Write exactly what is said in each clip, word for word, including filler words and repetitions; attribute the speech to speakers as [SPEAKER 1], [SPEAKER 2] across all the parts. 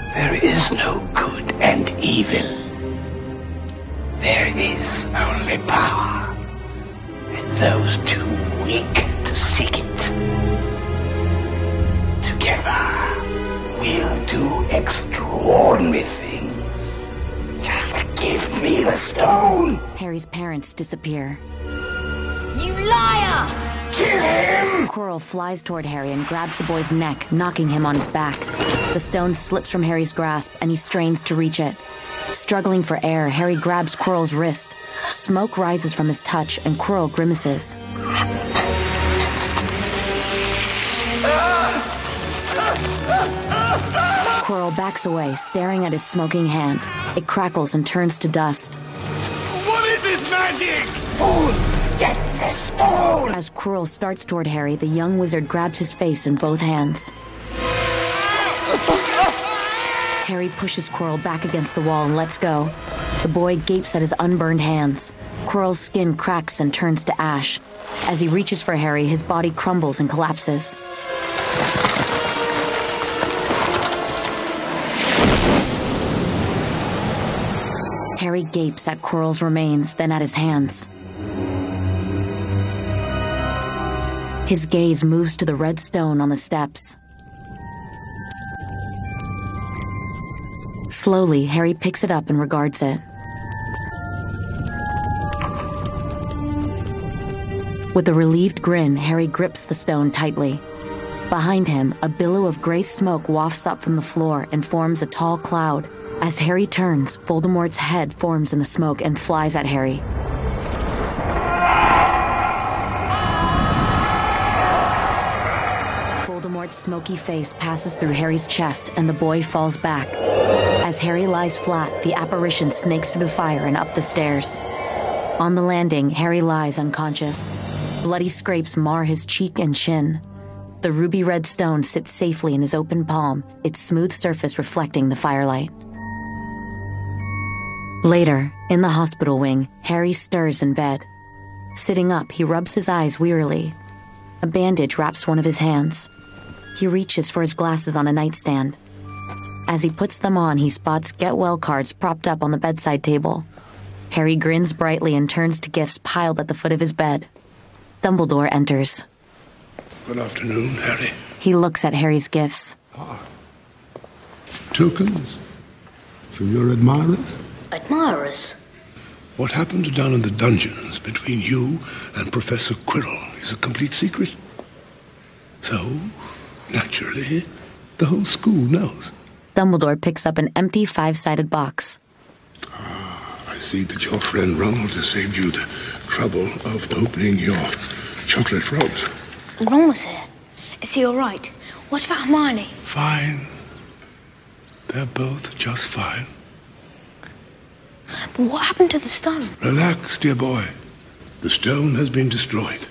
[SPEAKER 1] There is no good and evil. There is only power, and those too weak to seek it. Together, we'll do extraordinary things. Just give me the stone.
[SPEAKER 2] Harry's parents disappear.
[SPEAKER 3] You liar!
[SPEAKER 1] Kill him!
[SPEAKER 2] Quirrell flies toward Harry and grabs the boy's neck, knocking him on his back. The stone slips from Harry's grasp, and he strains to reach it. Struggling for air, Harry grabs Quirrell's wrist. Smoke rises from his touch, and Quirrell grimaces. Quirrell backs away, staring at his smoking hand. It crackles and turns to dust.
[SPEAKER 4] What is this magic?
[SPEAKER 1] Fool! Get the stone!
[SPEAKER 2] As Quirrell starts toward Harry, the young wizard grabs his face in both hands. Harry pushes Quirrell back against the wall and lets go. The boy gapes at his unburned hands. Quirrell's skin cracks and turns to ash. As he reaches for Harry, his body crumbles and collapses. Harry gapes at Quirrell's remains, then at his hands. His gaze moves to the red stone on the steps. Slowly, Harry picks it up and regards it. With a relieved grin, Harry grips the stone tightly. Behind him, a billow of gray smoke wafts up from the floor and forms a tall cloud. As Harry turns, Voldemort's head forms in the smoke and flies at Harry. Voldemort's smoky face passes through Harry's chest, and the boy falls back. As Harry lies flat, the apparition snakes through the fire and up the stairs. On the landing, Harry lies unconscious. Bloody scrapes mar his cheek and chin. The ruby red stone sits safely in his open palm, its smooth surface reflecting the firelight. Later, in the hospital wing, Harry stirs in bed. Sitting up, he rubs his eyes wearily. A bandage wraps one of his hands. He reaches for his glasses on a nightstand. As he puts them on, he spots get-well cards propped up on the bedside table. Harry grins brightly and turns to gifts piled at the foot of his bed. Dumbledore enters.
[SPEAKER 5] Good afternoon, Harry.
[SPEAKER 2] He looks at Harry's gifts.
[SPEAKER 5] Ah. Tokens? From your admirers?
[SPEAKER 3] Admirers?
[SPEAKER 5] What happened down in the dungeons between you and Professor Quirrell is a complete secret. So, naturally, the whole school knows.
[SPEAKER 2] Dumbledore picks up an empty five-sided box.
[SPEAKER 5] Ah, I see that your friend Ronald has saved you the trouble of opening your chocolate rose.
[SPEAKER 3] Ron was here. Is he all right? What about Hermione?
[SPEAKER 5] Fine. They're both just fine.
[SPEAKER 3] But what happened to the stone?
[SPEAKER 5] Relax, dear boy. The stone has been destroyed.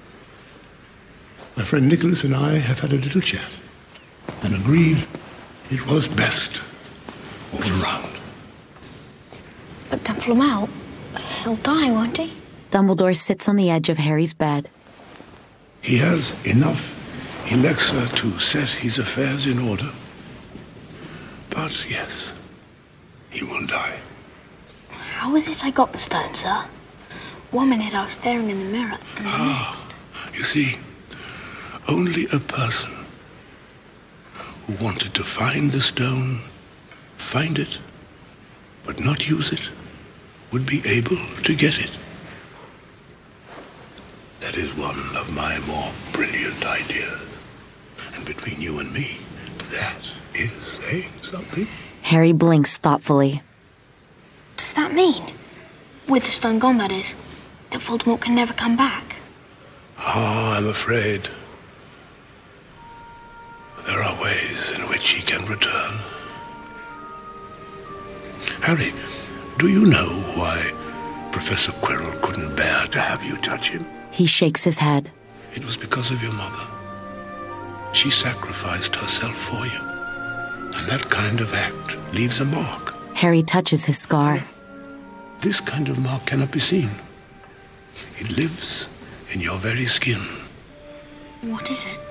[SPEAKER 5] My friend Nicholas and I have had a little chat and agreed it was best all around.
[SPEAKER 3] But then Flamel, he'll die, won't he?
[SPEAKER 2] Dumbledore sits on the edge of Harry's bed.
[SPEAKER 5] He has enough elixir to set his affairs in order. But yes, he will die.
[SPEAKER 3] How is it I got the stone, sir? One minute I was staring in the mirror, and the
[SPEAKER 5] ah,
[SPEAKER 3] next...
[SPEAKER 5] You see, only a person who wanted to find the stone, find it, but not use it, would be able to get it. That is one of my more brilliant ideas. And between you and me, that is saying something.
[SPEAKER 2] Harry blinks thoughtfully.
[SPEAKER 3] Does that mean, with the stone gone, that is, that Voldemort can never come back?
[SPEAKER 5] Ah, oh, I'm afraid there are ways in which he can return. Harry, do you know why Professor Quirrell couldn't bear to have you touch him?
[SPEAKER 2] He shakes his head.
[SPEAKER 5] It was because of your mother. She sacrificed herself for you. And that kind of act leaves a mark.
[SPEAKER 2] Harry touches his scar.
[SPEAKER 5] This kind of mark cannot be seen. It lives in your very skin.
[SPEAKER 3] What is it?